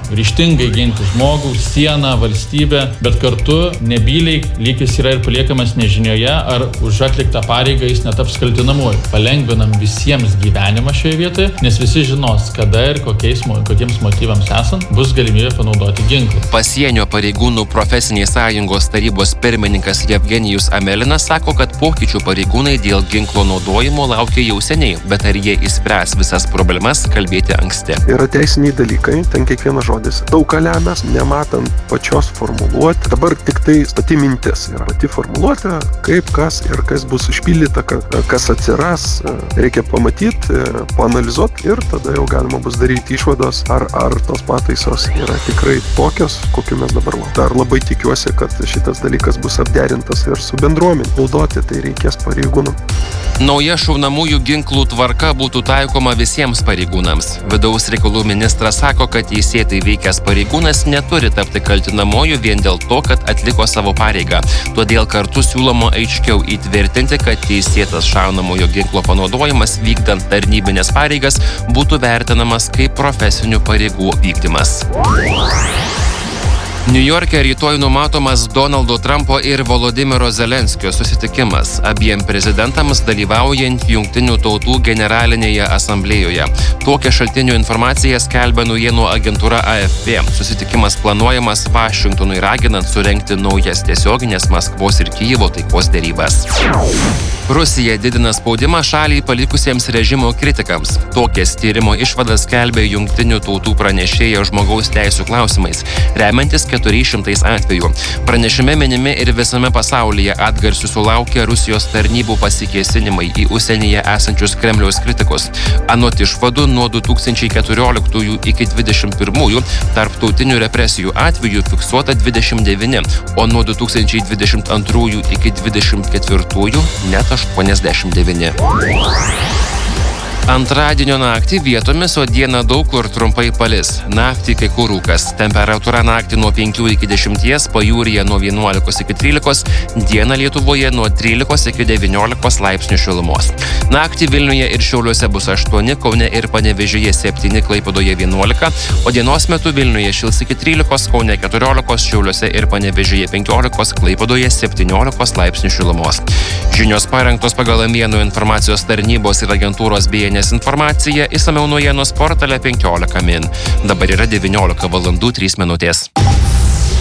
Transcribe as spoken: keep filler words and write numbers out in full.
ryžtingai ginti žmogų, sieną, valstybę, bet kartu nebyliai lyg jis yra ir paliekamas nežinioje, ar už atliktą pareigą jis netaps kaltinamuoju. Palengvinam visiems gyvenimą šioje vietoje, nes visi žinos, kada ir kokiais, kokiems motyvams esant bus galimybė panaudoti ginklą. Pasienio pareigūnų profesinės sąjungos tarybos pirmininkas Jevgenijus Amelinas sako, kad pokyčių pareigūnai dėl ginklo naudojimo laukia jau seniai, bet ar jie išspręs visas problemas, kalbėti anksti. Yra teisiniai dalykai, ten kiekvienas žodis daug ką lemia, nematant pačios formuluotės. Dabar tik tai pati mintis yra pati formuluotė, kaip, kas ir kas bus išpildyta, kas atsiras, reikia pamatyti, paanalizuoti ir tada jau galima bus daryti išvados, ar, ar tos pataisos yra tikrai tokios, kokiu mes dabar laukiame. Dar labai tikiuosi, kad šitas dalykas bus apderintas ir su bendruomenė. Naudoti tai reikės pareigūnam. Nauja šaunamųjų ginklų tvarka būtų taikoma visiems pareigūnams. Vidaus reikalų ministras sako, kad teisėtai veikęs pareigūnas neturi tapti kaltinamuoju vien dėl to, kad atliko savo pareigą. Todėl kartu siūloma aiškiau įtvirtinti, kad teisėtas šaunamojo ginklo panaudojimas vykdant tarnybinės pareigas būtų vertinamas kaip profesinių pareigų vykdymas. Niujorke rytoj numatomas Donaldo Trumpo ir Volodymyro Zelenskio susitikimas, abiem prezidentams dalyvaujant Jungtinių tautų generalinėje asamblėjoje. Tokią šaltinių informaciją skelbia naujienų agentūra A F P. Susitikimas planuojamas Vašingtonui raginant surengti naujas tiesioginės Maskvos ir Kijevo taikos derybas. Rusija didina spaudimą šaliai palikusiems režimo kritikams. Tokias tyrimo išvadas skelbia Jungtinių tautų pranešėja žmogaus teisų klausimais, remiantis keturiais šimtais atvejų. Pranešime minimi ir visame pasaulyje atgarsių sulaukia Rusijos tarnybų pasikėsinimai į užsienyje esančius Kremliaus kritikus. Anot išvadų, nuo du tūkstančiai keturioliktųjų iki dvidešimt pirmųjų tarptautinių represijų atvejų fiksuota dvidešimt devyni, o nuo du tūkstančiai dvidešimt antrųjų iki dvidešimt ketvirtųjų net aštuoniasdešimt devyni. Antradienio naktį vietomis, o dieną daug kur trumpai palis. Naktį kai kur rūkas. Temperatūra naktį nuo penkių iki dešimties, pajūryje nuo vienuolikos iki trylikos, dieną Lietuvoje nuo trylikos iki devyniolikos laipsnių šilumos. Naktį Vilniuje ir Šiauliuose bus aštuoni, Kaune ir Panevėžyje septyni, Klaipėdoje vienuolika, o dienos metu Vilniuje šils iki trylikos, Kaune keturiolikos, Šiauliuose ir Panevėžyje penkiolikos, Klaipėdoje septyniolikos laipsnių šilumos. Žinios parengtos pagal Amienų informacijos tarnybos ir agentūros B N S informacija, išsamiau naujienos portale penkiolika min. Dabar yra devyniolika valandų trys minutės.